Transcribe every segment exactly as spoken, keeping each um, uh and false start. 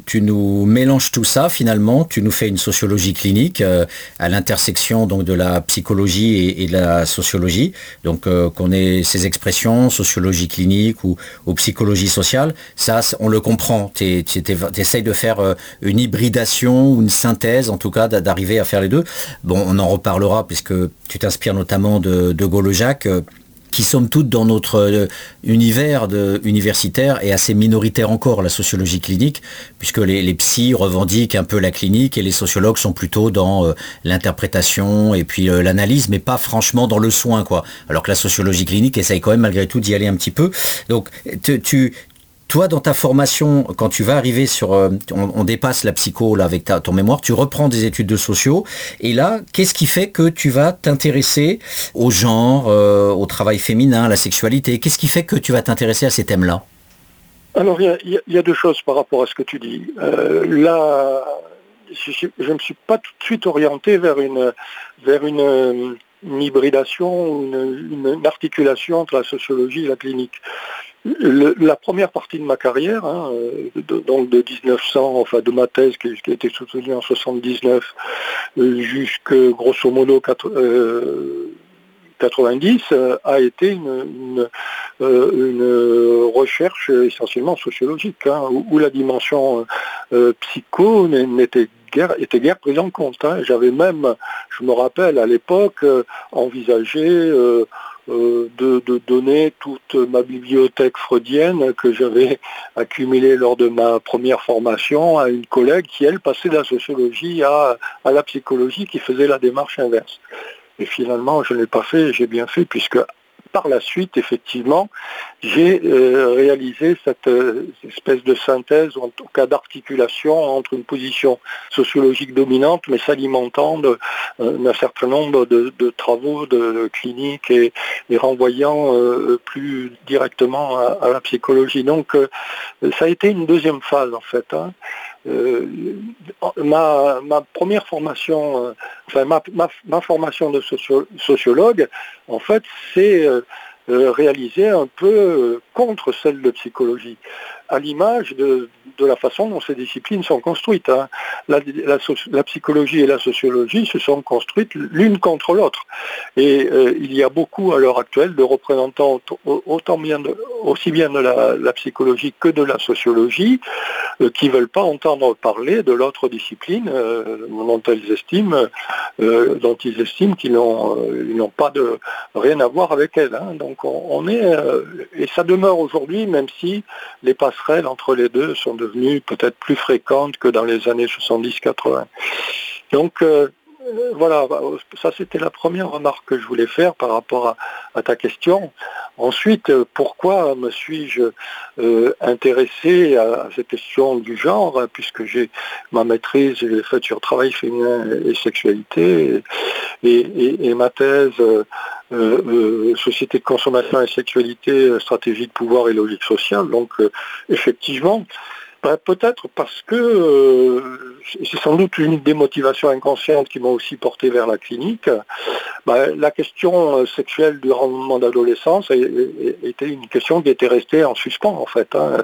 tu nous mélanges tout ça finalement, tu nous fais une sociologie clinique euh, à l'intersection donc de la psychologie et, et de la sociologie. Donc euh, qu'on ait ces expressions, sociologie clinique ou, ou psychologie sociale, ça on le comprend. Tu essayes de faire euh, une hybridation ou une synthèse en tout cas d'arriver à faire les deux. Bon, on en reparlera puisque tu t'inspires notamment de, de Gaulle-Jacques. Euh, qui somme toute dans notre euh, univers de, universitaire est assez minoritaire encore, la sociologie clinique, puisque les, les psys revendiquent un peu la clinique et les sociologues sont plutôt dans euh, l'interprétation et puis euh, l'analyse, mais pas franchement dans le soin, quoi. Alors que la sociologie clinique essaye quand même malgré tout d'y aller un petit peu. Donc tu... tu Toi, dans ta formation, quand tu vas arriver sur... Euh, on, on dépasse la psycho là, avec ta, ton mémoire, tu reprends des études de sociaux. Et là, qu'est-ce qui fait que tu vas t'intéresser au genre, euh, au travail féminin, à la sexualité? Qu'est-ce qui fait que tu vas t'intéresser à ces thèmes-là? Alors, il y, y, y a deux choses par rapport à ce que tu dis. Euh, là, je ne me suis pas tout de suite orienté vers une, vers une, une hybridation, une, une articulation entre la sociologie et la clinique. Le, la première partie de ma carrière, hein, de, donc de dix-neuf cents, enfin de ma thèse qui, qui a été soutenue en soixante-dix-neuf euh, jusque grosso modo quatre, euh, quatre-vingt-dix, euh, a été une, une, euh, une recherche essentiellement sociologique, hein, où, où la dimension euh, psycho n'était guère, était guère prise en compte. Hein. J'avais même, je me rappelle à l'époque, euh, envisagé euh, Euh, de, de donner toute ma bibliothèque freudienne que j'avais accumulée lors de ma première formation à une collègue qui, elle, passait de la sociologie à, à la psychologie, qui faisait la démarche inverse. Et finalement, je ne l'ai pas fait, j'ai bien fait, puisque par la suite, effectivement, j'ai euh, réalisé cette euh, espèce de synthèse, ou en tout cas d'articulation entre une position sociologique dominante, mais s'alimentant euh, d'un certain nombre de, de travaux de, de cliniques et, et renvoyant euh, plus directement à, à la psychologie. Donc, euh, ça a été une deuxième phase, en fait. Hein. Euh, ma, ma première formation, euh, enfin ma, ma, ma formation de socio, sociologue, en fait, c'est euh, euh, réalisée un peu euh, contre celle de psychologie, à l'image de, de la façon dont ces disciplines sont construites. Hein. La, la, la psychologie et la sociologie se sont construites l'une contre l'autre. Et euh, il y a beaucoup à l'heure actuelle de représentants autant bien de, aussi bien de la, la psychologie que de la sociologie euh, qui ne veulent pas entendre parler de l'autre discipline euh, dont ils estiment, euh, dont ils estiment qu'ils n'ont euh, pas de rien à voir avec elle. Hein. Donc on, on est euh, et ça demeure aujourd'hui, même si les passerelles entre les deux sont devenues peut-être plus fréquentes que dans les années soixante-dix quatre-vingts. Donc euh, voilà, ça c'était la première remarque que je voulais faire par rapport à, à ta question. Ensuite, pourquoi me suis-je euh, intéressé à, à cette question du genre, puisque j'ai ma maîtrise, je l'ai faite sur travail féminin et sexualité, et, et, et ma thèse euh, euh, société de consommation et sexualité, stratégie de pouvoir et logique sociale. Donc euh, effectivement, ben, peut-être parce que euh, c'est sans doute une des motivations inconscientes qui m'ont aussi porté vers la clinique. Ben, la question sexuelle durant mon adolescence était une question qui était restée en suspens en fait. Hein.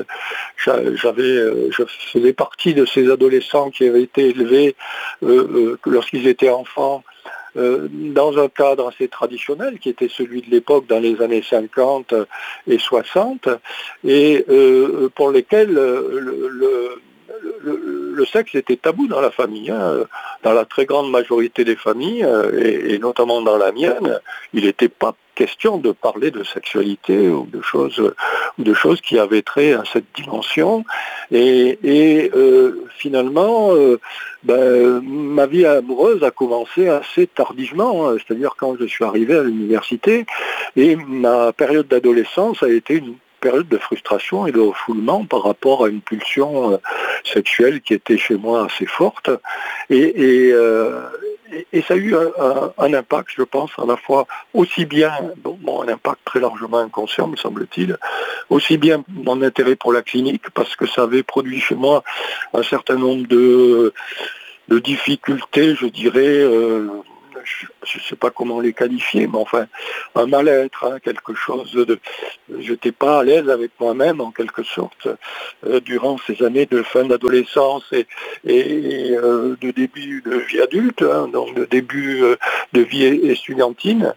J'avais, je faisais partie de ces adolescents qui avaient été élevés euh, euh, lorsqu'ils étaient enfants Euh, dans un cadre assez traditionnel qui était celui de l'époque dans les années cinquante et soixante et euh, pour lesquels le, le, le, le sexe était tabou dans la famille. Hein. Dans la très grande majorité des familles, et, et notamment dans la mienne, il n'était pas question de parler de sexualité ou de choses, ou de choses qui avaient trait à cette dimension. Et, et euh, finalement, euh, ben, ma vie amoureuse a commencé assez tardivement, hein, c'est-à-dire quand je suis arrivé à l'université, et ma période d'adolescence a été une période de frustration et de refoulement par rapport à une pulsion euh, sexuelle qui était chez moi assez forte. Et, et, euh, et, et ça a eu un, un, un impact, je pense, à la fois aussi bien, bon, bon, un impact très largement inconscient, me semble-t-il, aussi bien mon intérêt pour la clinique, parce que ça avait produit chez moi un certain nombre de, de difficultés, je dirais, euh, je ne sais pas comment les qualifier, mais enfin, un mal-être, hein, quelque chose de... Je n'étais pas à l'aise avec moi-même, en quelque sorte, euh, durant ces années de fin d'adolescence et, et euh, de début de vie adulte, hein, donc de début euh, de vie estudiantine.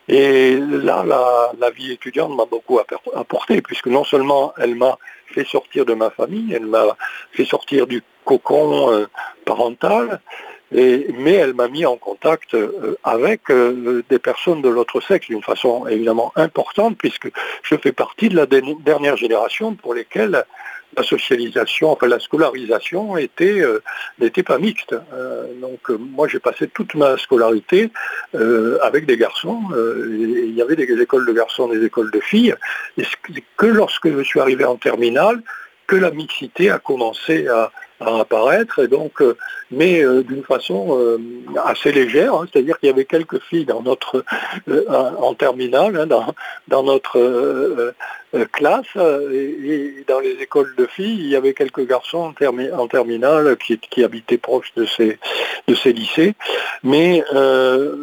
Et là, la, la vie étudiante m'a beaucoup apporté, puisque non seulement elle m'a fait sortir de ma famille, elle m'a fait sortir du cocon euh, parental, et, mais elle m'a mis en contact euh, avec euh, des personnes de l'autre sexe d'une façon évidemment importante, puisque je fais partie de la dernière génération pour lesquelles la socialisation, enfin la scolarisation était euh, n'était pas mixte. Euh, donc euh, moi j'ai passé toute ma scolarité euh, avec des garçons. Euh, et il y avait des écoles de garçons, des écoles de filles. Et que lorsque je suis arrivé en terminale, que la mixité a commencé à, à apparaître, et donc, euh, mais euh, d'une façon euh, assez légère, hein, c'est-à-dire qu'il y avait quelques filles dans notre, euh, en terminale, hein, dans, dans notre euh, euh, classe, euh, et, et dans les écoles de filles, il y avait quelques garçons en, termi, en terminale qui, qui habitaient proches de ces, de ces lycées, mais euh,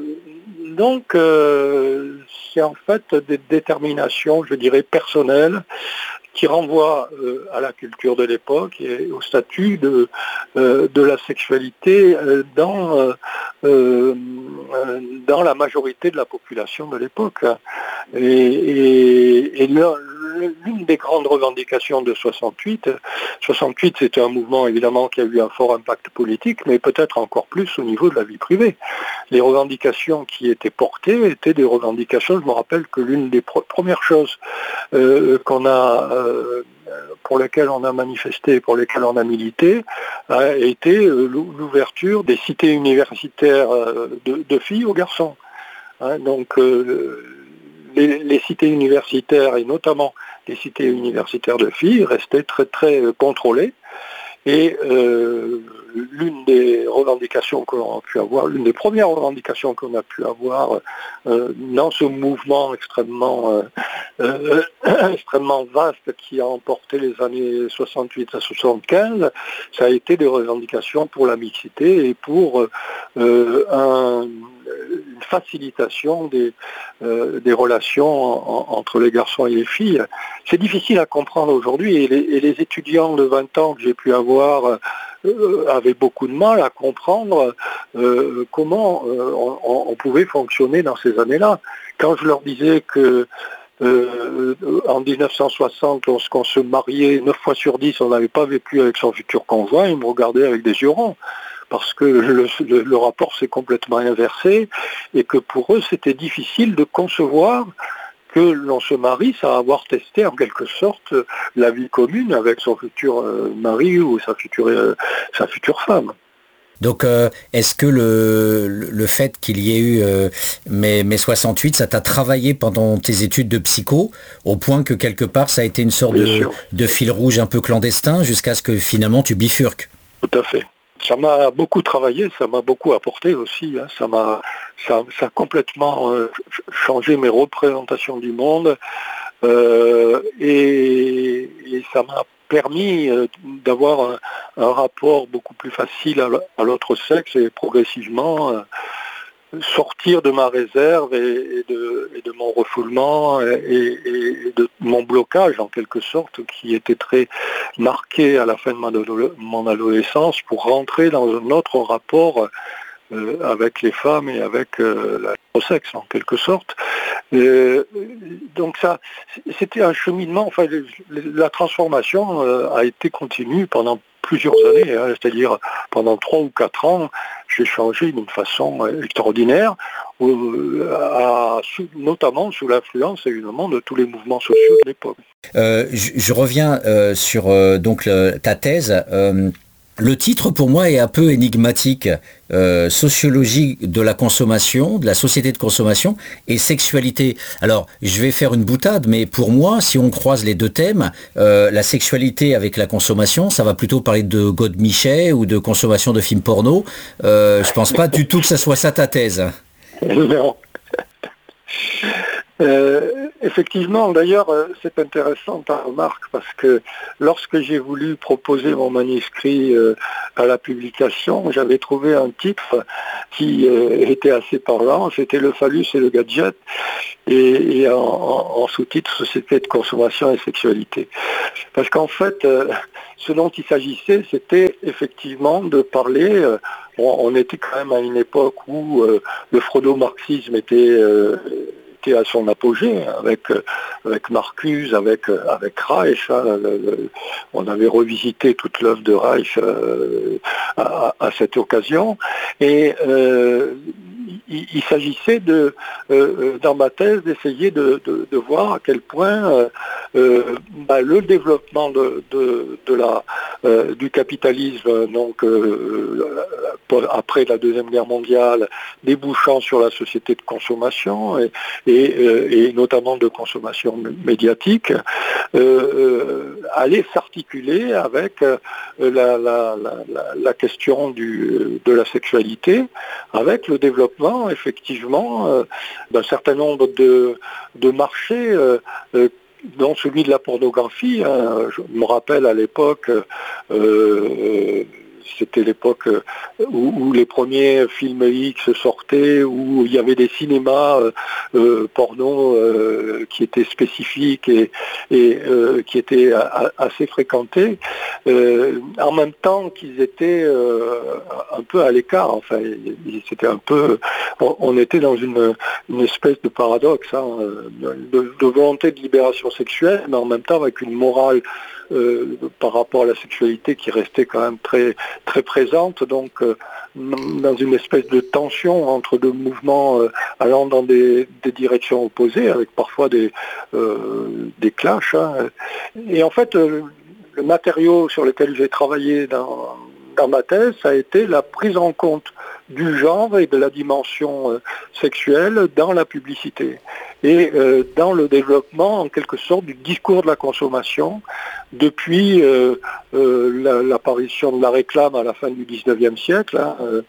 donc euh, c'est en fait des déterminations, je dirais, personnelles, qui renvoie euh, à la culture de l'époque et au statut de, euh, de la sexualité euh, dans, euh, euh, dans la majorité de la population de l'époque. Et, et, et l'une des grandes revendications de soixante-huit, soixante-huit c'était un mouvement évidemment qui a eu un fort impact politique, mais peut-être encore plus au niveau de la vie privée. Les revendications qui étaient portées étaient des revendications, je me rappelle que l'une des pro- premières choses euh, qu'on a euh, pour lesquelles on a manifesté, pour lesquelles on a milité, a été euh, l'ouverture des cités universitaires euh, de, de filles aux garçons. Hein, donc euh, les, les cités universitaires, et notamment les cités universitaires de filles, restaient très très contrôlées. Et euh, l'une des revendications qu'on a pu avoir, l'une des premières revendications qu'on a pu avoir euh, dans ce mouvement extrêmement, euh, euh, extrêmement vaste qui a emporté les années soixante-huit à soixante-quinze, ça a été des revendications pour la mixité et pour euh, un, une facilitation des, euh, des relations en, entre les garçons et les filles. C'est difficile à comprendre aujourd'hui, et les, et les étudiants de vingt ans que j'ai pu avoir euh, avaient beaucoup de mal à comprendre euh, comment euh, on, on pouvait fonctionner dans ces années-là. Quand je leur disais que euh, en dix-neuf cent soixante, lorsqu'on se mariait, neuf fois sur dix, on n'avait pas vécu avec son futur conjoint, ils me regardaient avec des yeux ronds, parce que le, le, le rapport s'est complètement inversé, et que pour eux, c'était difficile de concevoir que l'on se marie sans avoir testé en quelque sorte la vie commune avec son futur euh, mari ou sa future, euh, sa future femme. Donc, euh, est-ce que le, le fait qu'il y ait eu euh, mai, mai soixante-huit, ça t'a travaillé pendant tes études de psycho, au point que quelque part ça a été une sorte de, de fil rouge un peu clandestin jusqu'à ce que finalement tu bifurques? Tout à fait. Ça m'a beaucoup travaillé, ça m'a beaucoup apporté aussi. Hein. Ça m'a, ça, ça a complètement euh, changé mes représentations du monde euh, et, et ça m'a permis euh, d'avoir un, un rapport beaucoup plus facile à, à l'autre sexe et progressivement euh, sortir de ma réserve et, et, de, et de mon refoulement et, et de mon blocage en quelque sorte qui était très marqué à la fin de ma, mon adolescence pour rentrer dans un autre rapport euh, avec les femmes et avec euh, le sexe en quelque sorte. Euh, donc ça, c'était un cheminement, enfin la transformation euh, a été continue pendant plusieurs années, hein, c'est-à-dire pendant trois ou quatre ans, j'ai changé d'une façon extraordinaire, euh, à, notamment sous l'influence évidemment de tous les mouvements sociaux de l'époque. Euh, je, je reviens euh, sur euh, donc le, ta thèse. Euh, le titre pour moi est un peu énigmatique. Euh, sociologie de la consommation, de la société de consommation et sexualité. Alors, je vais faire une boutade, mais pour moi, si on croise les deux thèmes, euh, la sexualité avec la consommation, ça va plutôt parler de Godemichet ou de consommation de films porno. Euh, je pense pas du tout que ça soit ça ta thèse. Non. Euh, effectivement, d'ailleurs, euh, c'est intéressant ta remarque parce que lorsque j'ai voulu proposer mon manuscrit euh, à la publication, j'avais trouvé un titre qui euh, était assez parlant, c'était Le phallus et le gadget, et, et en, en sous-titre Société de consommation et sexualité. Parce qu'en fait, euh, ce dont il s'agissait, c'était effectivement de parler, euh, on, on était quand même à une époque où euh, le freudo-marxisme était... Euh, était à son apogée avec avec Marcuse, avec avec Reich. Hein, le, le, on avait revisité toute l'œuvre de Reich euh, à, à cette occasion, et euh, il, il s'agissait de, euh, dans ma thèse, d'essayer de, de, de voir à quel point euh, euh, bah, le développement de, de, de la, euh, du capitalisme, donc euh, après la Deuxième Guerre mondiale, débouchant sur la société de consommation et, et, euh, et notamment de consommation médiatique, euh, euh, allait s'articuler avec euh, la, la, la, la question du, de la sexualité, avec le développement effectivement euh, d'un certain nombre de, de marchés euh, euh, dont celui de la pornographie. Hein. Je me rappelle à l'époque, euh, c'était l'époque où, où les premiers films X sortaient, où il y avait des cinémas euh, euh, porno euh, qui étaient spécifiques et, et euh, qui étaient a, assez fréquentés, euh, en même temps qu'ils étaient euh, un peu à l'écart. Enfin, c'était un peu, on, on était dans une, une espèce de paradoxe, hein, de, de volonté de libération sexuelle, mais en même temps avec une morale Euh, par rapport à la sexualité qui restait quand même très, très présente, donc euh, dans une espèce de tension entre deux mouvements euh, allant dans des, des directions opposées, avec parfois des, euh, des clashs. Hein. Et en fait, euh, le matériau sur lequel j'ai travaillé dans, dans ma thèse, ça a été la prise en compte du genre et de la dimension euh, sexuelle dans la publicité et euh, dans le développement en quelque sorte du discours de la consommation depuis euh, euh, la, l'apparition de la réclame à la fin du dix-neuvième siècle, hein, euh,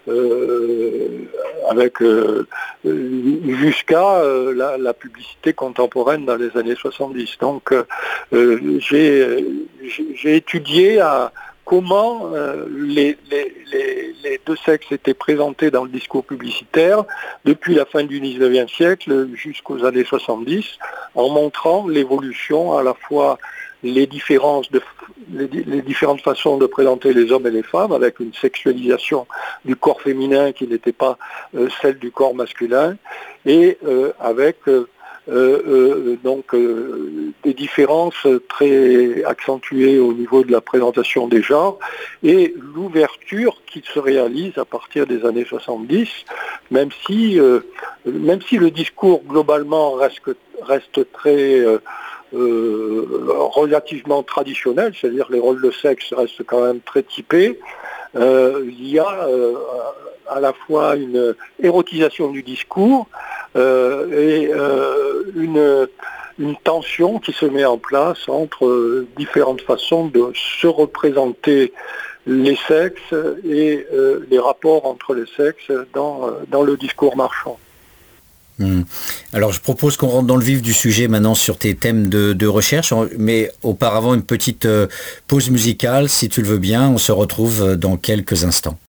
euh, avec euh, jusqu'à euh, la, la publicité contemporaine dans les années soixante-dix. Donc euh, j'ai, j'ai étudié à comment euh, les, les, les, les deux sexes étaient présentés dans le discours publicitaire depuis la fin du dix-neuvième siècle jusqu'aux années soixante-dix, en montrant l'évolution, à la fois les différences, de, les, les différentes façons de présenter les hommes et les femmes, avec une sexualisation du corps féminin qui n'était pas euh, celle du corps masculin, et euh, avec euh, Euh, euh, donc euh, des différences très accentuées au niveau de la présentation des genres et l'ouverture qui se réalise à partir des années soixante-dix, même si, euh, même si le discours globalement reste, reste très euh, euh, relativement traditionnel, c'est-à-dire les rôles de sexe restent quand même très typés, euh, il y a euh, à la fois une érotisation du discours euh, et euh, une, une tension qui se met en place entre différentes façons de se représenter les sexes et euh, les rapports entre les sexes dans, dans le discours marchand. Mmh. Alors je propose qu'on rentre dans le vif du sujet maintenant sur tes thèmes de, de recherche, mais auparavant une petite pause musicale si tu le veux bien, on se retrouve dans quelques instants.